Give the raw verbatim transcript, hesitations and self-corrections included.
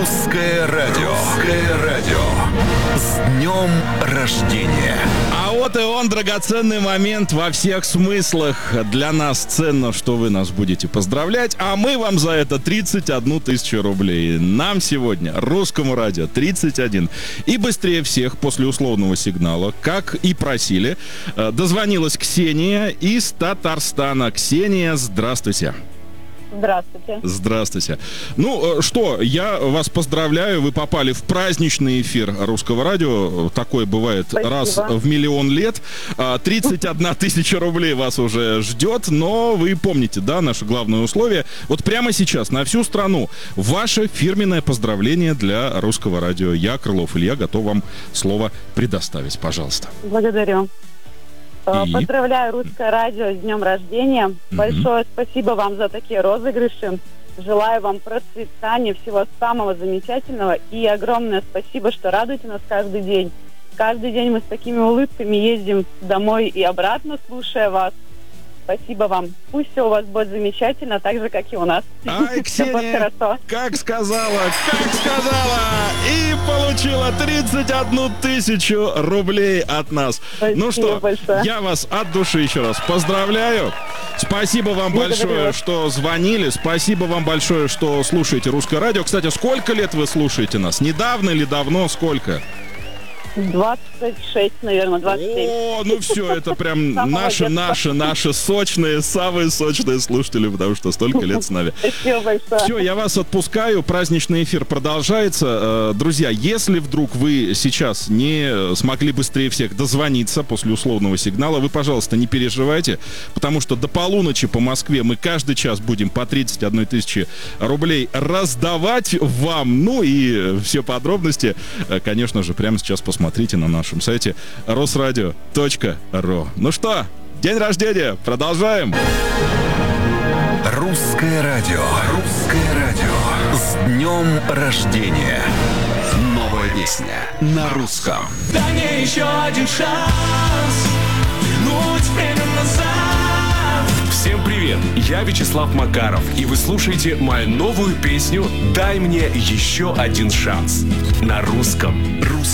Русское радио. Русское радио. С днем рождения. А вот и он, драгоценный момент во всех смыслах. Для нас ценно, что вы нас будете поздравлять, а мы вам за это тридцать одну тысячу рублей. Нам сегодня, Русскому радио, тридцать один. И быстрее всех после условного сигнала, как и просили, дозвонилась Ксения из Татарстана. Ксения, здравствуйте. Здравствуйте. Здравствуйте. Ну что, я вас поздравляю, вы попали в праздничный эфир Русского радио. Такое бывает Спасибо. Раз в миллион лет. тридцать одна тысяча рублей вас уже ждет, но вы помните, да, наше главное условие. Вот прямо сейчас на всю страну ваше фирменное поздравление для Русского радио. Я, Крылов Илья, готов вам слово предоставить. Пожалуйста. Благодарю. И? Поздравляю Русское радио с днем рождения. Угу. Большое спасибо вам за такие розыгрыши. Желаю вам процветания, всего самого замечательного. И огромное спасибо, что радуете нас каждый день. Каждый день мы с такими улыбками ездим домой и обратно, слушая вас. Спасибо вам. Пусть все у вас будет замечательно, так же, как и у нас. Ай, Ксения, как сказала, как сказала, и получила тридцать одну тысячу рублей от нас. Спасибо ну что, большое. Я вас от души еще раз поздравляю. Спасибо вам Благодарю большое, вас. что звонили. Спасибо вам большое, что слушаете Русское радио. Кстати, сколько лет вы слушаете нас? Недавно или давно? Сколько? двадцать шесть, наверное, двадцать семь. О, ну все, это прям наши, наши, наши сочные, самые сочные слушатели, потому что столько лет с нами. Спасибо большое. Все, я вас отпускаю, праздничный эфир продолжается. Друзья, если вдруг вы сейчас не смогли быстрее всех дозвониться после условного сигнала, вы, пожалуйста, не переживайте, потому что до полуночи по Москве мы каждый час будем по тридцать одной тысячи рублей раздавать вам. Ну и все подробности, конечно же, прямо сейчас посмотрите. Смотрите на нашем сайте росрадио точка ру. Ну что, день рождения, продолжаем. Русское радио. Русское радио. С днем рождения. Новая песня на русском. Дай мне еще один шанс вернуть время назад. Всем привет, я Вячеслав Макаров, и вы слушаете мою новую песню «Дай мне еще один шанс» на русском. Русском.